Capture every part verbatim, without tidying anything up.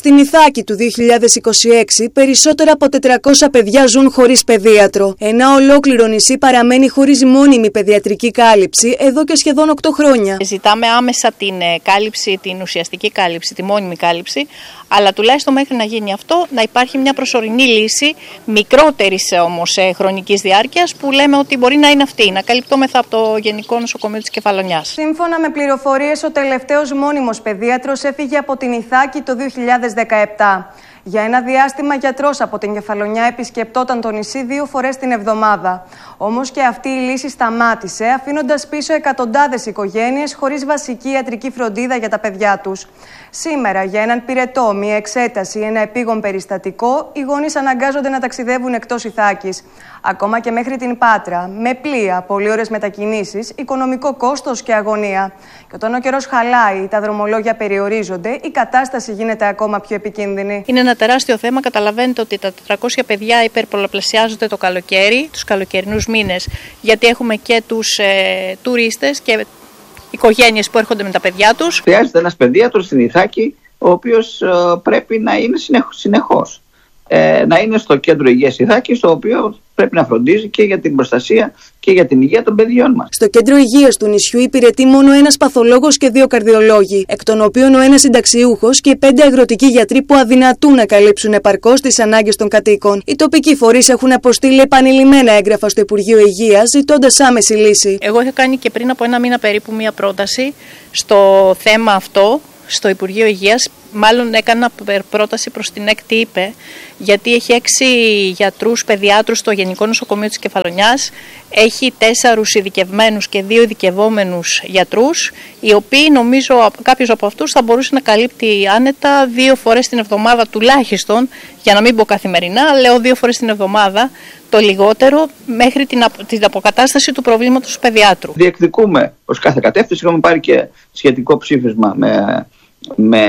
Στην Ιθάκη του δύο χιλιάδες είκοσι έξι, περισσότερα από τετρακόσια παιδιά ζουν χωρίς παιδίατρο. Ένα ολόκληρο νησί παραμένει χωρίς μόνιμη παιδιατρική κάλυψη εδώ και σχεδόν οκτώ χρόνια. Ζητάμε άμεσα την κάλυψη, την ουσιαστική κάλυψη, τη μόνιμη κάλυψη, αλλά τουλάχιστον μέχρι να γίνει αυτό να υπάρχει μια προσωρινή λύση, μικρότερης όμως χρονικής διάρκειας, που λέμε ότι μπορεί να είναι αυτή, να καλυπτόμεθα από το Γενικό Νοσοκομείο της Κεφαλονιάς. Σύμφωνα με πληροφορίες, ο τελευταίος μόνιμος παιδίατρος έφυγε από την Ιθάκη το δύο χιλιάδες δεκαεπτά. Για ένα διάστημα, γιατρός από την Κεφαλονιά επισκεπτόταν το νησί δύο φορές την εβδομάδα. Όμως και αυτή η λύση σταμάτησε, αφήνοντας πίσω εκατοντάδες οικογένειες χωρίς βασική ιατρική φροντίδα για τα παιδιά τους. Σήμερα, για έναν πυρετό, μια εξέταση ή ένα επίγον περιστατικό, οι γονείς αναγκάζονται να ταξιδεύουν εκτός Ιθάκης. Ακόμα και μέχρι την Πάτρα, με πλοία, πολλοί ώρες μετακινήσεις, οικονομικό κόστος και αγωνία. Και όταν ο καιρός χαλάει, τα δρομολόγια περιορίζονται, η κατάσταση γίνεται ακόμα πιο επικίνδυνη. Είναι ένα τεράστιο θέμα. Καταλαβαίνετε ότι τα τετρακόσια παιδιά υπερπολαπλασιάζονται το καλοκαίρι, τους καλοκαιρινούς μήνες, γιατί έχουμε και τους ε, τουρίστες και οικογένειες που έρχονται με τα παιδιά τους. Χρειάζεται ένας παιδίατρος στην Ιθάκη, ο οποίος ε, πρέπει να είναι συνεχώς. Ε, να είναι στο κέντρο υγείας Ιθάκης, το οποίο πρέπει να φροντίζει και για την προστασία και για την υγεία των παιδιών μας. Στο κέντρο υγείας του νησιού υπηρετεί μόνο ένας παθολόγος και δύο καρδιολόγοι, εκ των οποίων ο ένας συνταξιούχος και πέντε αγροτικοί γιατροί που αδυνατούν να καλύψουν επαρκώς τις ανάγκες των κατοίκων. Οι τοπικοί φορείς έχουν αποστείλει επανειλημμένα έγγραφα στο Υπουργείο Υγείας, ζητώντας άμεση λύση. Εγώ είχα κάνει και πριν από ένα μήνα περίπου μία πρόταση στο θέμα αυτό στο Υπουργείο Υγείας. Μάλλον έκανα πρόταση προς την ΕΚΤ, γιατί έχει έξι γιατρούς παιδιάτρους στο Γενικό Νοσοκομείο της Κεφαλονιάς, έχει τέσσερους ειδικευμένους και δύο ειδικευόμενους γιατρούς, οι οποίοι νομίζω κάποιος από αυτούς θα μπορούσε να καλύπτει άνετα δύο φορές την εβδομάδα τουλάχιστον, για να μην πω καθημερινά, λέω δύο φορές την εβδομάδα, το λιγότερο, μέχρι την, απο, την αποκατάσταση του προβλήματος του παιδιάτρου. Διεκδικούμε ως κάθε κατεύθυνση, έχουμε πάρει και σχετικό ψήφισμα με... με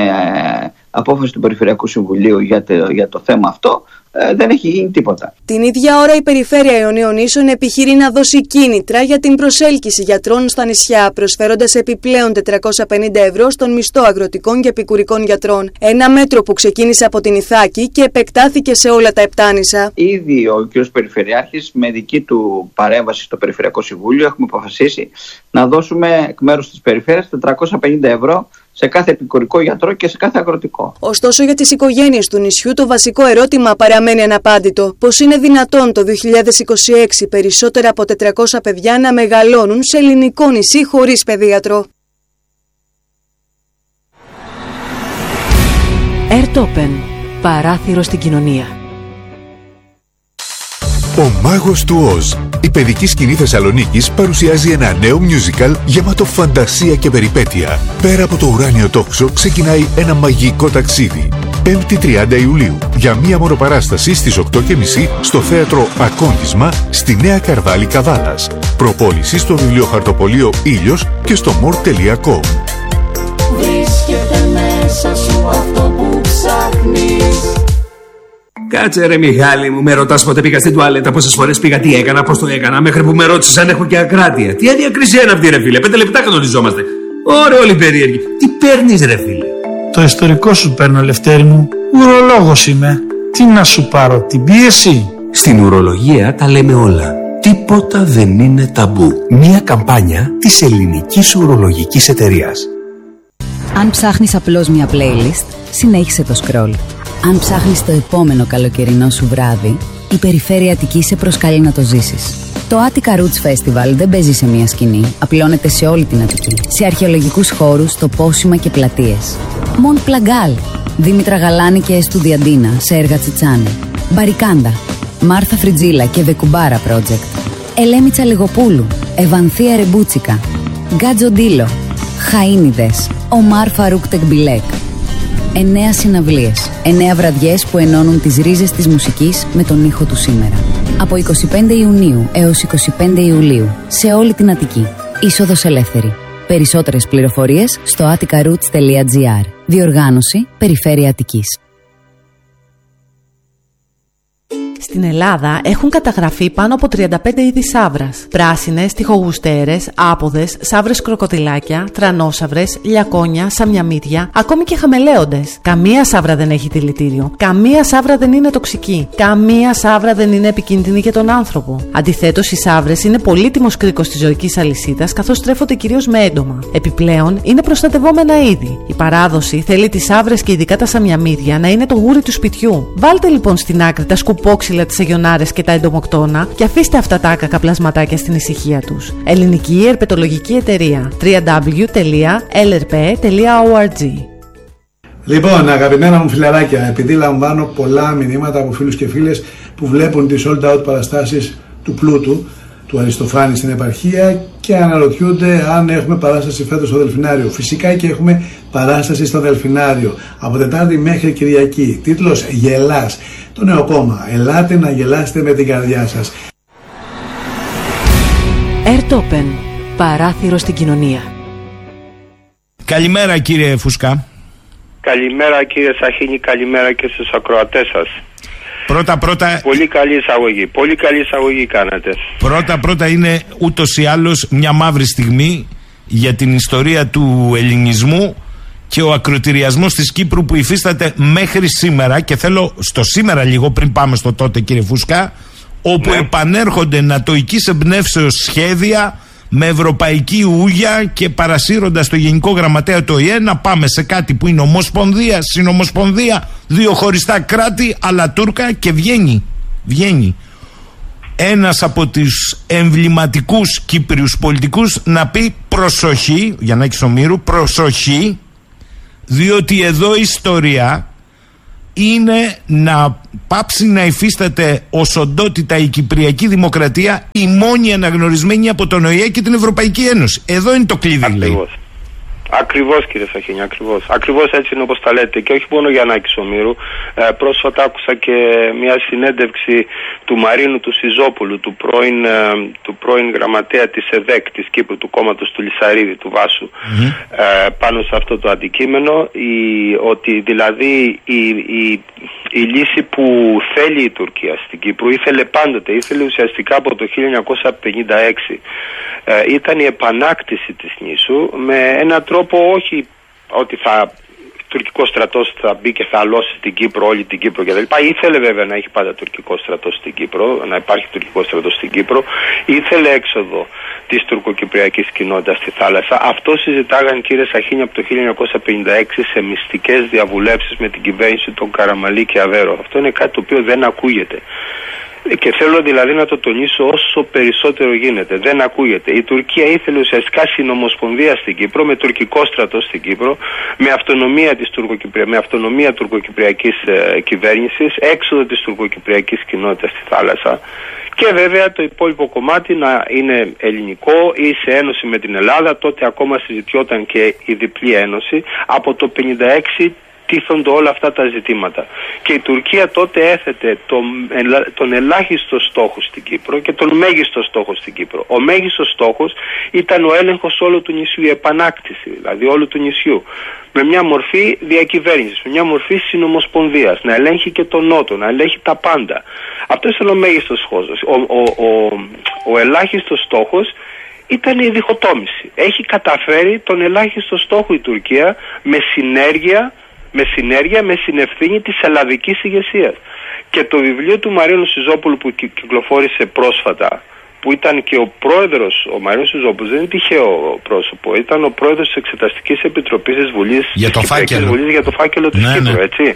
απόφαση του Περιφερειακού Συμβουλίου για το, για το θέμα αυτό, ε, δεν έχει γίνει τίποτα. Την ίδια ώρα η Περιφέρεια Ιωνίων Νήσων επιχειρεί να δώσει κίνητρα για την προσέλκυση γιατρών στα νησιά, προσφέροντας επιπλέον τετρακόσια πενήντα ευρώ στον μισθό αγροτικών και επικουρικών γιατρών. Ένα μέτρο που ξεκίνησε από την Ιθάκη και επεκτάθηκε σε όλα τα επτάνησα. Ήδη ο κ. Περιφερειάρχης, με δική του παρέμβαση στο Περιφερειακό Συμβούλιο, έχουμε αποφασίσει να δώσουμε εκ μέρους της Περιφέρειας τετρακόσια πενήντα ευρώ σε κάθε επικουρικό γιατρό και σε κάθε αγροτικό. Ωστόσο, για τις οικογένειες του νησιού, το βασικό ερώτημα παραμένει αναπάντητο. Πώς είναι δυνατόν το δύο χιλιάδες είκοσι έξι περισσότερα από τετρακόσια παιδιά να μεγαλώνουν σε ελληνικό νησί χωρίς παιδίατρο. Airtopen. Παράθυρο στην κοινωνία. Ο Μάγος του Οζ, η παιδική σκηνή Θεσσαλονίκης, παρουσιάζει ένα νέο musical γεμάτο φαντασία και περιπέτεια. Πέρα από το ουράνιο τόξο ξεκινάει ένα μαγικό ταξίδι. πέμπτη τριάντα Ιουλίου, για μία μονοπαράσταση στις οκτώ και μισή στο θέατρο Ακόντισμα στη Νέα Καρδάλη Καβάλας. Προπόληση στο βιβλιοχαρτοπωλείο Ήλιος και στο μορ τελεία κομ. Βρίσκεται μέσα σου αυτό που ψάχνεις. Κάτσε ρε Μιχάλη μου, με ρωτάς πότε πήγα στην τουαλέτα, πόσες φορές πήγα, τι έκανα, πώς το έκανα, μέχρι που με ρώτησες αν έχω και ακράτεια. Τι αδιακρισία είναι αυτή ρε φίλε, πέντε λεπτά κανονιζόμαστε. Ωραία όλοι περίεργοι. Τι παίρνεις ρε φίλε? Το ιστορικό σου παίρνω, Λευτέρη μου. Ουρολόγος είμαι. Τι να σου πάρω, την πίεση? Στην ουρολογία τα λέμε όλα. Τίποτα δεν είναι ταμπού. Μία καμπάνια της Ελληνικής Ουρολογικής Εταιρείας. Αν ψάχνεις απλώς μια playlist, συνέχισε το scroll. Αν ψάχνεις το επόμενο καλοκαιρινό σου βράδυ, η Περιφέρεια Αττικής σε προσκαλεί να το ζήσεις. Το Attica Roots Festival δεν παίζει σε μία σκηνή, απλώνεται σε όλη την Αττική. Σε αρχαιολογικούς χώρους, τοπόσιμα και πλατείες. Μοντ Πλαγκάλ, Δήμητρα Γαλάνη και Εστουδιαντίνα σε έργα Τσιτσάνη. Μπαρικάντα, Μάρθα Φριτζίλα και Βεκουμπάρα Project. Ελέμιτσα Λεγοπούλου, Ευανθία Ρεμπούτσικα. Γκάτζο Ντίλο, Χαΐνιδες, Ομάρ Φαρούκ Τεκμπιλέκ. Εννέα συναυλίες, εννέα βραδιές που ενώνουν τις ρίζες της μουσικής με τον ήχο του σήμερα. Από εικοστή πέμπτη Ιουνίου έως εικοστή πέμπτη Ιουλίου, σε όλη την Αττική. Είσοδος ελεύθερη. Περισσότερες πληροφορίες στο attica roots τελεία gr. Διοργάνωση Περιφέρεια Αττικής. Στην Ελλάδα έχουν καταγραφεί πάνω από τριάντα πέντε είδη σαύρας. Πράσινες, τοιχογουστέρες, άποδες, σαύρες κροκοδιλάκια, τρανόσαυρες, λιακόνια, σαμιαμίδια, ακόμη και χαμελέοντες. Καμία σαύρα δεν έχει δηλητήριο. Καμία σαύρα δεν είναι τοξική. Καμία σαύρα δεν είναι επικίνδυνη για τον άνθρωπο. Αντιθέτως, οι σαύρες είναι πολύτιμος κρίκος της ζωικής αλυσίδας, καθώς τρέφονται κυρίως με έντομα. Επιπλέον, είναι προστατευόμενα είδη. Η παράδοση θέλει τις σαύρες και ειδικά τα σαμιαμίδια να είναι το γούρι του σπιτιού. Βάλτε λοιπόν στην άκρη τα σκουπόξυλα, τις αγιονάρες και τα εντομοκτώνα και αφήστε αυτά τα άκακα πλασματάκια στην ησυχία τους. Ελληνική Ερπετολογική Εταιρεία. double-u double-u double-u τελεία ελ ερ πι τελεία org. Λοιπόν, αγαπημένα μου φιλαράκια, επειδή λαμβάνω πολλά μηνύματα από φίλους και φίλες που βλέπουν τις sold out παραστάσεις του Πλούτου, του Αριστοφάνη στην επαρχία και αναρωτιούνται αν έχουμε παράσταση φέτος στο Δελφινάριο. Φυσικά και έχουμε παράσταση στο Δελφινάριο από Τετάρτη μέχρι Κυριακή. Τίτλος «Γελάς». Το νέο κόμμα. Ελάτε να γελάσετε με την καρδιά σας. Ερτόπεν. Παράθυρο στην κοινωνία. Καλημέρα κύριε Φουσκά. Καλημέρα κύριε Σαχίνη, καλημέρα και στους ακροατές σας. Πρώτα πρώτα... Πολύ καλή εισαγωγή, πολύ καλή εισαγωγή κάνατε. Πρώτα πρώτα είναι ούτως ή άλλως μια μαύρη στιγμή για την ιστορία του ελληνισμού και ο ακροτηριασμός της Κύπρου που υφίσταται μέχρι σήμερα, και θέλω στο σήμερα λίγο πριν πάμε στο τότε κύριε Φούσκα, όπου ναι. επανέρχονται νατοικής εμπνεύσεως σχέδια με ευρωπαϊκή ούγια και παρασύροντας το Γενικό Γραμματέα του Ο Η Ε να πάμε σε κάτι που είναι ομοσπονδία, συνομοσπονδία, δύο χωριστά κράτη αλλά Τούρκα, και βγαίνει, βγαίνει ένας από τους εμβληματικούς Κύπριους πολιτικούς να πει προσοχή, Γιαννάκης Ομήρου, προσοχή, διότι εδώ η ιστορία είναι να πάψει να υφίσταται ως οντότητα η Κυπριακή Δημοκρατία, η μόνη αναγνωρισμένη από τον Ο Η Ε και την Ευρωπαϊκή Ένωση. Εδώ είναι το κλειδί. Ακριβώς. Λέει. Ακριβώς κύριε Σαχίνη, ακριβώς. Ακριβώς έτσι είναι όπως τα λέτε. Και όχι μόνο Γιαννάκης Ομήρου. Ε, πρόσφατα άκουσα και μια συνέντευξη του Μαρίνου του Σιζόπουλου, του πρώην, ε, του πρώην γραμματέα της ΕΔΕΚ της Κύπρου, του κόμματος του Λυσαρίδη, του Βάσου, mm-hmm. ε, πάνω σε αυτό το αντικείμενο, η, ότι δηλαδή η, η, η λύση που θέλει η Τουρκία στην Κύπρο, ήθελε πάντοτε, ήθελε ουσιαστικά από το χίλια εννιακόσια πενήντα έξι, ε, ήταν η επανάκτηση της νήσου με έναν τρόπο, όχι ότι θα τουρκικό στρατός θα μπει και θα αλώσει την Κύπρο, όλη την Κύπρο κτλ. Ήθελε βέβαια να έχει πάντα τουρκικό στρατός στην Κύπρο, να υπάρχει τουρκικό στρατός στην Κύπρο. Ήθελε έξοδο της τουρκοκυπριακής κοινότητας στη θάλασσα. Αυτό συζητάγαν κύριε Σαχίνη από το χίλια εννιακόσια πενήντα έξι σε μυστικές διαβουλεύσεις με την κυβέρνηση των Καραμαλή και Αβέρο. Αυτό είναι κάτι το οποίο δεν ακούγεται. Και θέλω δηλαδή να το τονίσω όσο περισσότερο γίνεται. Δεν ακούγεται. Η Τουρκία ήθελε ουσιαστικά συνομοσπονδία στην Κύπρο, με τουρκικό στρατό στην Κύπρο, με αυτονομία της τουρκοκυπρια... με αυτονομία τουρκοκυπριακής ε, κυβέρνησης, έξοδο της τουρκοκυπριακής κοινότητας στη θάλασσα. Και βέβαια το υπόλοιπο κομμάτι να είναι ελληνικό ή σε ένωση με την Ελλάδα. Τότε ακόμα συζητιόταν και η διπλή ένωση. Από το χίλια εννιακόσια πενήντα έξι τίθονται όλα αυτά τα ζητήματα. Και η Τουρκία τότε έθετε τον, τον ελάχιστο στόχο στην Κύπρο και τον μέγιστο στόχο στην Κύπρο. Ο μέγιστος στόχος ήταν ο έλεγχος όλου του νησιού, η επανάκτηση δηλαδή όλου του νησιού. Με μια μορφή διακυβέρνησης, με μια μορφή συνομοσπονδίας, να ελέγχει και τον Νότο, να ελέγχει τα πάντα. Αυτό ήταν ο μέγιστος στόχος. Ο, ο, ο, ο ελάχιστος στόχος ήταν η διχοτόμηση. Έχει καταφέρει τον ελάχιστο στόχο η Τουρκία με συνέργεια, με συνέργεια, με συνευθύνη της ελλαδικής ηγεσίας. Και το βιβλίο του Μαρίνου Σιζόπουλου που κυκλοφόρησε πρόσφατα, που ήταν και ο πρόεδρος, ο Μαρίνος Σιζόπουλος δεν είναι τυχαίο πρόσωπο, ήταν ο πρόεδρος της Εξεταστικής Επιτροπής της Βουλής, για το της Βουλής για το φάκελο της ναι, Κύπρου, ναι. έτσι.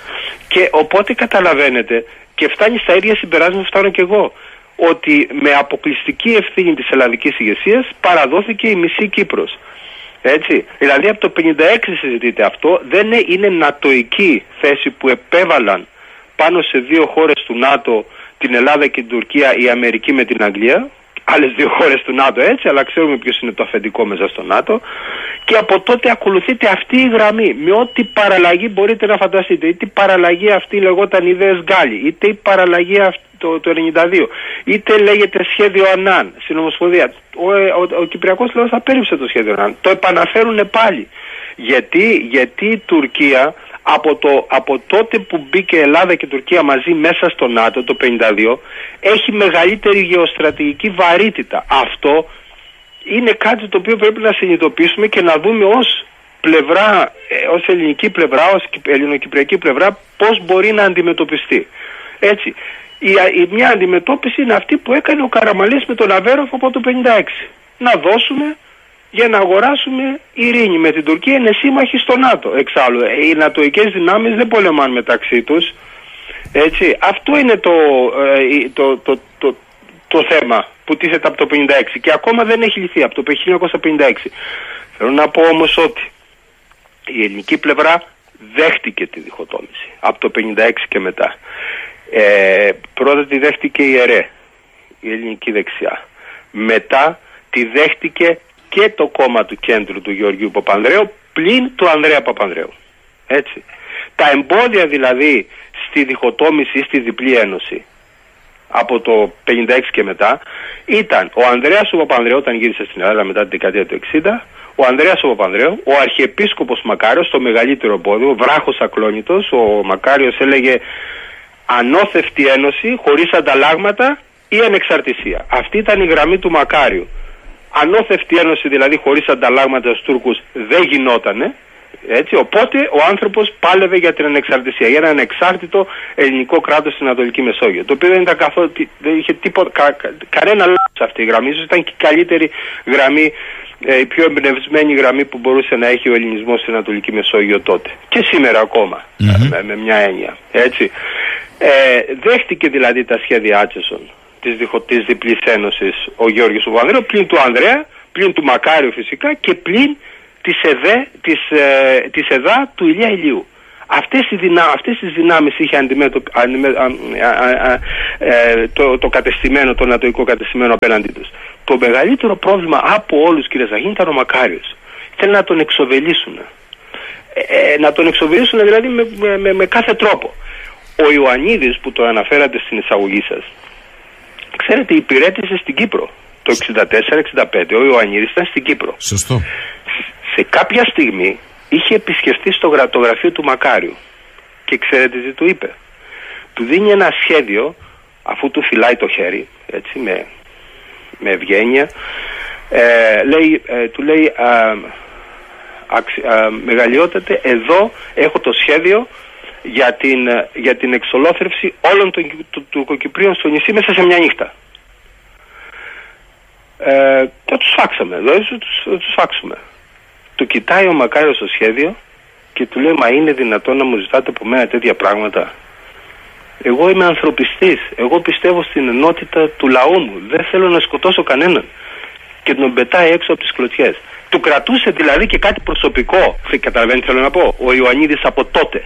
Και οπότε καταλαβαίνετε, και φτάνει στα ίδια συμπεράσματα, φτάνω και εγώ, ότι με αποκλειστική ευθύνη της ελλαδικής ηγεσίας παραδόθηκε η μισή Κύπρος. Έτσι. Δηλαδή από το χίλια εννιακόσια πενήντα έξι συζητείται αυτό, δεν είναι νατοική θέση που επέβαλαν πάνω σε δύο χώρες του ΝΑΤΟ, την Ελλάδα και την Τουρκία, η Αμερική με την Αγγλία, άλλες δύο χώρες του ΝΑΤΟ έτσι, αλλά ξέρουμε ποιος είναι το αφεντικό μέσα στο ΝΑΤΟ, και από τότε ακολουθείται αυτή η γραμμή, με ό,τι παραλλαγή μπορείτε να φανταστείτε, είτε η παραλλαγή αυτή λεγόταν ιδέες Γκάλι, είτε η παραλλαγή αυτή το, το ενενήντα δύο, είτε λέγεται σχέδιο Ανάν, συνομοσπονδία. Ο, ο, ο, ο Κυπριακός λαός απέρριψε το σχέδιο Ανάν. Το επαναφέρουν πάλι. Γιατί, γιατί η Τουρκία Από, το, από τότε που μπήκε Ελλάδα και Τουρκία μαζί μέσα στο ΝΑΤΟ το πενήντα δύο, έχει μεγαλύτερη γεωστρατηγική βαρύτητα. Αυτό είναι κάτι το οποίο πρέπει να συνειδητοποιήσουμε και να δούμε ως πλευρά, ως ελληνική πλευρά, ως ελληνοκυπριακή πλευρά, πώς μπορεί να αντιμετωπιστεί. Έτσι, η, η μια αντιμετώπιση είναι αυτή που έκανε ο Καραμανλής με τον Αβέροφ από το πενήντα έξι. Να δώσουμε για να αγοράσουμε ειρήνη με την Τουρκία, είναι σύμμαχοι στο ΝΑΤΟ. Εξάλλου, οι νατοικές δυνάμεις δεν πολεμάνε μεταξύ τους. Έτσι, αυτό είναι το, το, το, το, το θέμα που τίθεται από το πενήντα έξι και ακόμα δεν έχει λυθεί από το χίλια εννιακόσια πενήντα έξι. Θέλω να πω όμως ότι η ελληνική πλευρά δέχτηκε τη διχοτόμηση από το πενήντα έξι και μετά. Ε, πρώτα τη δέχτηκε η ΕΡΕ, η ελληνική δεξιά. Μετά τη δέχτηκε και το κόμμα του κέντρου του Γεωργίου Παπανδρέου πλην του Ανδρέα Παπανδρέου. Έτσι. Τα εμπόδια δηλαδή στη διχοτόμηση, στη διπλή ένωση από το πενήντα έξι και μετά ήταν ο Ανδρέας ο Παπανδρέου όταν γύρισε στην Ελλάδα μετά τη δεκαετία του εξήντα, ο Ανδρέας ο Παπανδρέου, ο Αρχιεπίσκοπος Μακάριος, το μεγαλύτερο εμπόδιο, βράχος ακλόνητος. Ο Μακάριος έλεγε ανώθευτη ένωση χωρίς ανταλλάγματα ή ανεξαρτησία. Αυτή ήταν η γραμμή του Μακάριου. Ανώθευτη ένωση δηλαδή χωρίς ανταλλάγματα στους Τούρκους δεν γινότανε. Έτσι, οπότε ο άνθρωπος πάλευε για την ανεξαρτησία, για ένα ανεξάρτητο ελληνικό κράτος στην Ανατολική Μεσόγειο. Το οποίο δεν ήταν καθόλου, δεν είχε τίποτα, κα, κα, κανένα λάθος αυτή η γραμμή. Ίσως ήταν και η καλύτερη γραμμή, ε, η πιο εμπνευσμένη γραμμή που μπορούσε να έχει ο ελληνισμός στην Ανατολική Μεσόγειο τότε. Και σήμερα ακόμα, mm-hmm. με, με μια έννοια. Έτσι. Ε, δέχτηκε δηλαδή τα σχέδια Άτσεσον της, διχο, της διπλής ένωσης ο Γιώργος Παπανδρέου, πλην του Ανδρέα, πλην του Μακάριου φυσικά και πλην της, ΕΔΕ, της, ε, της ΕΔΑ του Ηλία Ηλίου. Αυτές, οι δυνά, αυτές τις δυνάμεις είχε αντιμέτωπι, αντιμέ, α, α, α, ε, το, το κατεστημένο, το νατοϊκό κατεστημένο απέναντί τους. Το μεγαλύτερο πρόβλημα από όλους, κύριε Ζαχίνη, ήταν ο Μακάριος. Θέλει να τον εξοβελήσουν. Ε, ε, να τον εξοβελήσουν δηλαδή με, με, με, με κάθε τρόπο. Ο Ιωαννίδης που το αναφέρατε στην εισαγωγή σας, ξέρετε, υπηρέτησε στην Κύπρο το εξήντα τέσσερα εξήντα πέντε. Ο Ιωαννίδης ήταν στην Κύπρο. Σωστό. Σε κάποια στιγμή είχε επισκεφτεί στο γρα, το γραφείο του Μακάριου και ξέρετε τι του είπε. Του δίνει ένα σχέδιο, αφού του φυλάει το χέρι, έτσι, με, με ευγένεια, ε, λέει, ε, του λέει α, αξι, α, μεγαλειότατε, εδώ έχω το σχέδιο για την, για την εξολόθρευση όλων των τουρκοκυπρίων στο νησί μέσα σε μια νύχτα. Ε, θα τους φάξαμε, δηλαδή θα τους, τους φάξουμε. Του κοιτάει ο Μακάριος το σχέδιο και του λέει, μα είναι δυνατόν να μου ζητάτε από μένα τέτοια πράγματα? Εγώ είμαι ανθρωπιστής, εγώ πιστεύω στην ενότητα του λαού μου, δεν θέλω να σκοτώσω κανέναν. Και τον πετάει έξω από τις κλωτσιές. Του κρατούσε δηλαδή και κάτι προσωπικό, καταλαβαίνετε θέλω να πω, ο Ιωαννίδης από τότε.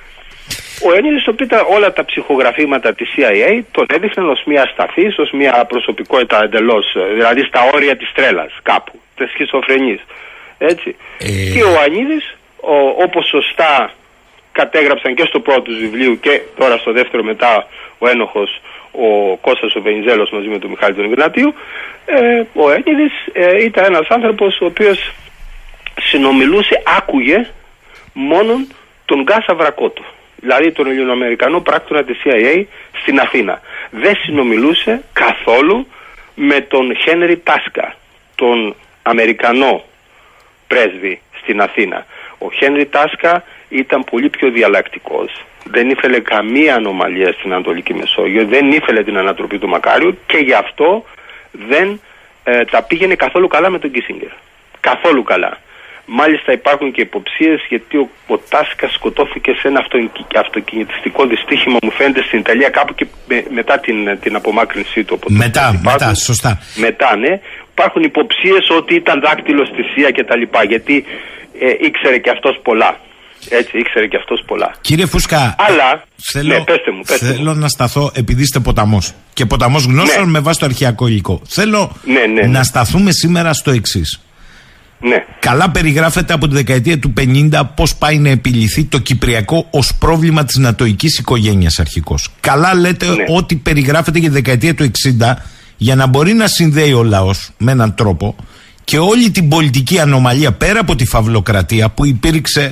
Ο Ιωαννίδης πήρα όλα τα ψυχογραφήματα της σι άι έι, τον έδειχναν ως μια ασταθής, ως μια προσωπικότητα εντελώς, δηλαδή στα όρια της τρέλας κάπου, της σχιζοφρενής. Έτσι. Ε... Και ο Ιωαννίδης, όπως σωστά κατέγραψαν και στο πρώτο του βιβλίου και τώρα στο δεύτερο μετά ο ένοχος ο Κώστας ο Βενιζέλος μαζί με τον Μιχάλη τον Ιγνατίου, ε, ο Ιωαννίδης ε, ήταν ένας άνθρωπος ο οποίος συνομιλούσε, άκουγε μόνον τον Γκάσα Βρακότο, δηλαδή τον Ελληνοαμερικανό πράκτορα της σι άι έι στην Αθήνα. Δεν συνομιλούσε καθόλου με τον Χένρι Τάσκα, τον Αμερικανό πρέσβη στην Αθήνα. Ο Χένρι Τάσκα ήταν πολύ πιο διαλλακτικός. Δεν ήθελε καμία ανομαλία στην Ανατολική Μεσόγειο, δεν ήθελε την ανατροπή του Μακάριου και γι' αυτό δεν ε, τα πήγαινε καθόλου καλά με τον Κίσινγκερ. Καθόλου καλά. Μάλιστα υπάρχουν και υποψίες γιατί ο, ο Τάσκα σκοτώθηκε σε ένα αυτο, αυτοκινητιστικό δυστύχημα, μου φαίνεται, στην Ιταλία κάπου και με, μετά την, την απομάκρυνσή του. Από μετά, το μετά, σωστά. Μετά, ναι. Υπάρχουν υποψίες ότι ήταν δάκτυλος στη Σία και τα λοιπά, γιατί ε, ήξερε και αυτός πολλά. Έτσι, ήξερε και αυτός πολλά. Κύριε Φούσκα, αλλά, θέλω, ναι, πέστε μου, πέστε θέλω μου. να σταθώ, επειδή είστε ποταμός και ποταμός γνώσεων, ναι, με βάση το αρχαιακό υλικό. Θέλω ναι, ναι, ναι. να σταθούμε σήμερα στο εξής. Ναι. Καλά περιγράφεται από τη δεκαετία του πενήντα πώς πάει να επιληθεί το Κυπριακό ως πρόβλημα της νατοικής οικογένειας αρχικώς. Καλά λέτε, ναι, ότι περιγράφεται για τη δεκαετία του εξήντα για να μπορεί να συνδέει ο λαός με έναν τρόπο και όλη την πολιτική ανομαλία πέρα από τη φαυλοκρατία που υπήρξε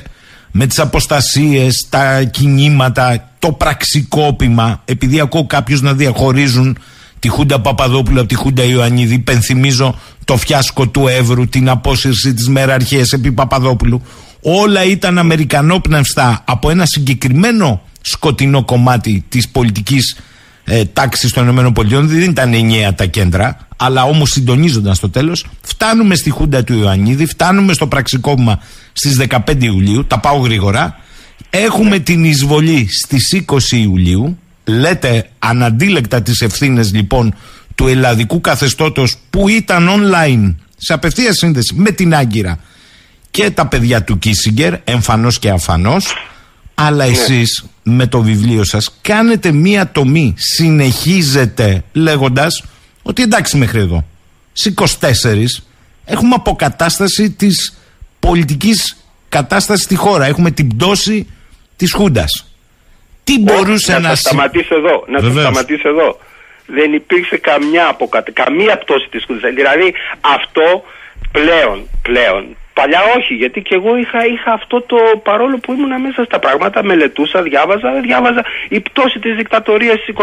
με τις αποστασίες, τα κινήματα, το πραξικόπημα, επειδή ακούω κάποιους να διαχωρίζουν τη Χούντα Παπαδόπουλου από τη Χούντα Ιωαννίδη. Υπενθυμίζω το φιάσκο του Εύρου, την απόσυρση της μεραρχίας επί Παπαδόπουλου. Όλα ήταν αμερικανόπνευστα από ένα συγκεκριμένο σκοτεινό κομμάτι της πολιτικής ε, τάξης των ΗΠΑ. Δεν ήταν εννέα τα κέντρα, αλλά όμως συντονίζονταν στο τέλος. Φτάνουμε στη Χούντα του Ιωαννίδη, φτάνουμε στο πραξικόπημα στις δεκαπέντε Ιουλίου. Τα πάω γρήγορα. Έχουμε την εισβολή στις είκοσι Ιουλίου. Λέτε αναντίλεκτα τις ευθύνες λοιπόν του ελλαδικού καθεστώτος που ήταν online σε απευθείας σύνδεση με την Άγκυρα και τα παιδιά του Κίσιγκερ, εμφανώς και αφανώς. Αλλά εσείς με το βιβλίο σας κάνετε μία τομή, συνεχίζετε λέγοντας ότι εντάξει μέχρι εδώ στις είκοσι τέσσερα έχουμε αποκατάσταση της πολιτικής κατάστασης στη χώρα, έχουμε την πτώση της Χούντας. Τι μπορούσε να... να... Να σταματήσω εδώ, να σας σταματήσω εδώ. Δεν υπήρξε καμιά αποκατα... καμία πτώση της Χούντας. Δηλαδή αυτό πλέον, πλέον, παλιά όχι, γιατί και εγώ είχα, είχα αυτό το, παρόλο που ήμουν μέσα στα πράγματα, μελετούσα, διάβαζα, διάβαζα η πτώση της δικτατορίας στις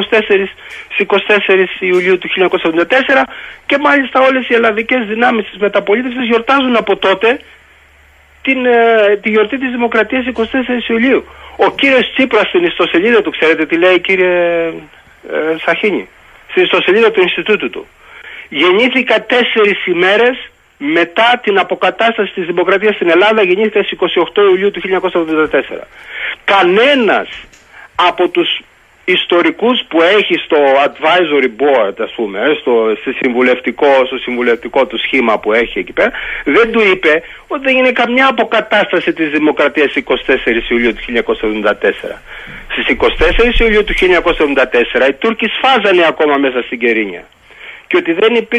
είκοσι τέσσερις Ιουλίου του χίλια εννιακόσια εβδομήντα τέσσερα και μάλιστα όλες οι ελλαδικές δυνάμεις της μεταπολίτευσης γιορτάζουν από τότε την, ε, τη γιορτή της Δημοκρατίας είκοσι τέσσερις Ιουλίου. Ο κύριος Τσίπρας στην ιστοσελίδα του, ξέρετε τι λέει κύριε ε, Σαχίνη, στην ιστοσελίδα του Ινστιτούτου του. Γεννήθηκα τέσσερις ημέρες μετά την αποκατάσταση της Δημοκρατίας στην Ελλάδα, γεννήθηκα στις είκοσι οκτώ Ιουλίου του χίλια εννιακόσια εβδομήντα τέσσερα. Κανένας από τους ιστορικούς που έχει στο advisory board, ας πούμε, στο, στο, συμβουλευτικό, στο συμβουλευτικό του σχήμα που έχει εκεί πέρα, δεν του είπε ότι δεν είναι καμιά αποκατάσταση της Δημοκρατίας είκοσι τέσσερις Ιουλίου του χίλια εννιακόσια εβδομήντα τέσσερα. Στις είκοσι τέσσερις Ιουλίου του χίλια εννιακόσια εβδομήντα τέσσερα οι Τούρκοι σφάζανε ακόμα μέσα στην Κερίνια. Και ότι δεν υπήρχε